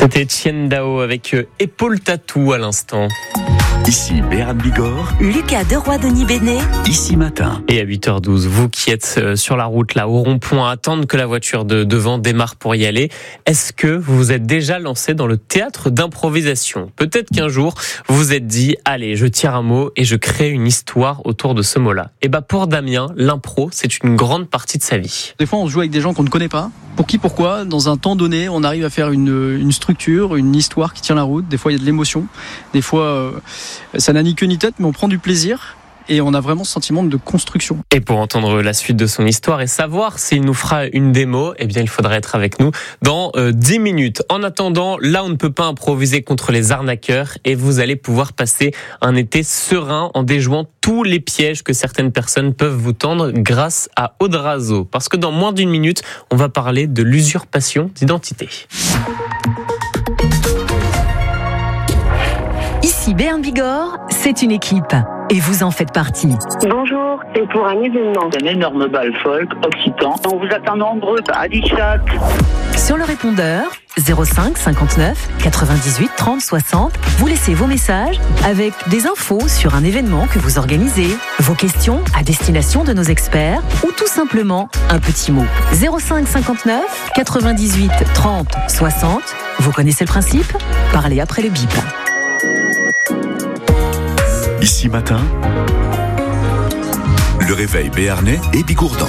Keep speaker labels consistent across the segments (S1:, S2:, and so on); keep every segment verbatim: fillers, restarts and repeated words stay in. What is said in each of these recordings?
S1: C'était Tien Dao avec Épaule Tatou à l'instant.
S2: Ici Béarn Bigorre,
S3: Lucas Deroy-Denis Bénet,
S2: Ici Matin.
S1: Et à huit heures douze, vous qui êtes sur la route là au rond-point, attendre que la voiture de devant démarre pour y aller, est-ce que vous vous êtes déjà lancé dans le théâtre d'improvisation ? Peut-être qu'un jour, vous vous êtes dit, allez, je tire un mot et je crée une histoire autour de ce mot-là. Et bah pour Damien, l'impro, c'est une grande partie de sa vie.
S4: Des fois, on joue avec des gens qu'on ne connaît pas. Pour qui, pourquoi, dans un temps donné, on arrive à faire une, une structure, une histoire qui tient la route. Des fois, il y a de l'émotion. Des fois, euh, ça n'a ni queue ni tête, mais on prend du plaisir. Et on a vraiment ce sentiment de construction.
S1: Et pour entendre la suite de son histoire et savoir s'il nous fera une démo, eh bien, il faudra être avec nous dans euh, dix minutes. En attendant, là, on ne peut pas improviser contre les arnaqueurs et vous allez pouvoir passer un été serein en déjouant tous les pièges que certaines personnes peuvent vous tendre grâce à Audrazo. Parce que dans moins d'une minute, on va parler de l'usurpation d'identité.
S3: Ici Béarn Bigorre, c'est une équipe. Et vous en faites partie.
S5: Bonjour, c'est pour un événement.
S6: Un énorme bal folk occitan. On vous attend nombreux à Adichat.
S3: Sur le répondeur, zéro cinq cinquante-neuf quatre-vingt-dix-huit trente soixante, vous laissez vos messages avec des infos sur un événement que vous organisez, vos questions à destination de nos experts ou tout simplement un petit mot. zéro cinq cinquante-neuf quatre-vingt-dix-huit trente soixante, vous connaissez le principe ? Parlez après le bip.
S2: Ici Matin, le réveil béarnais et bigourdan.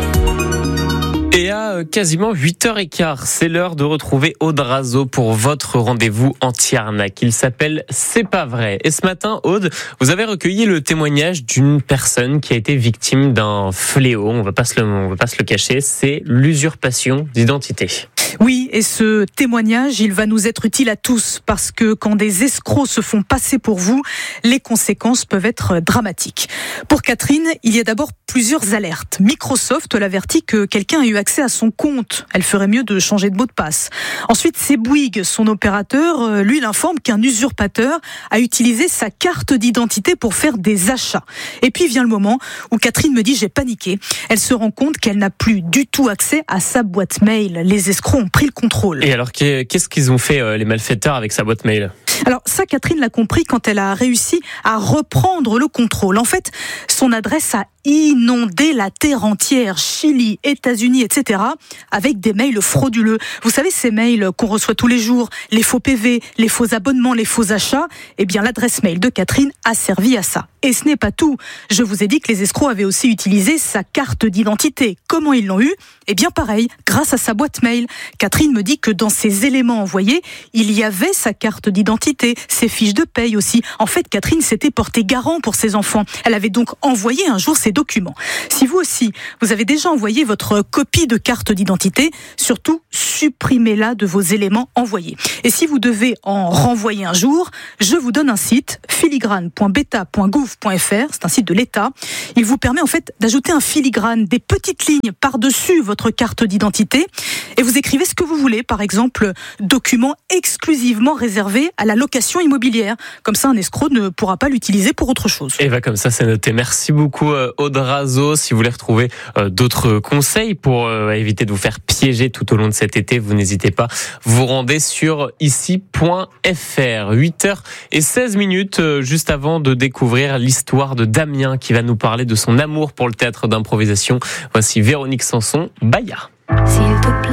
S1: Et à quasiment huit heures quinze, c'est l'heure de retrouver Audrazo pour votre rendez-vous anti-arnaque. Il s'appelle C'est pas vrai. Et ce matin, Aude, vous avez recueilli le témoignage d'une personne qui a été victime d'un fléau. On va pas se le, on va pas se le cacher. C'est l'usurpation d'identité.
S7: Oui, et ce témoignage, il va nous être utile à tous parce que quand des escrocs se font passer pour vous, les conséquences peuvent être dramatiques. Pour Catherine, il y a d'abord plusieurs alertes. Microsoft l'avertit que quelqu'un a eu accès à son compte. Elle ferait mieux de changer de mot de passe. Ensuite, c'est Bouygues, son opérateur, lui, il informe qu'un usurpateur a utilisé sa carte d'identité pour faire des achats. Et puis vient le moment où Catherine me dit « j'ai paniqué ». Elle se rend compte qu'elle n'a plus du tout accès à sa boîte mail. Les escrocs ont pris le contrôle.
S1: Et alors, qu'est-ce qu'ils ont fait, les malfaiteurs, avec sa boîte mail ?
S7: Alors ça, Catherine l'a compris quand elle a réussi à reprendre le contrôle. En fait, son adresse a inondé la terre entière, Chili, États-Unis, et cetera, avec des mails frauduleux. Vous savez, ces mails qu'on reçoit tous les jours, les faux P V, les faux abonnements, les faux achats, eh bien l'adresse mail de Catherine a servi à ça. Et ce n'est pas tout. Je vous ai dit que les escrocs avaient aussi utilisé sa carte d'identité. Comment ils l'ont eu ? Eh bien pareil, grâce à sa boîte mail. Catherine me dit que dans ses éléments envoyés, il y avait sa carte d'identité, ses fiches de paye aussi. En fait, Catherine s'était portée garant pour ses enfants. Elle avait donc envoyé un jour ses documents. Si vous aussi, vous avez déjà envoyé votre copie de carte d'identité, surtout supprimez-la de vos éléments envoyés. Et si vous devez en renvoyer un jour, je vous donne un site, filigrane point beta point gouv point f r, c'est un site de l'État. Il vous permet en fait d'ajouter un filigrane, des petites lignes par-dessus votre carte d'identité et vous écrivez ce que vous voulez, par exemple, document exclusivement réservé à la location immobilière. Comme ça, un escroc ne pourra pas l'utiliser pour autre chose.
S1: Et bah comme ça, c'est noté. Merci beaucoup, Audrazo. Si vous voulez retrouver euh, d'autres conseils pour euh, éviter de vous faire piéger tout au long de cet été, vous n'hésitez pas, vous rendez sur ici point f r. huit heures seize minutes, euh, juste avant de découvrir l'histoire de Damien qui va nous parler de son amour pour le théâtre d'improvisation. Voici Véronique Sanson, Baya.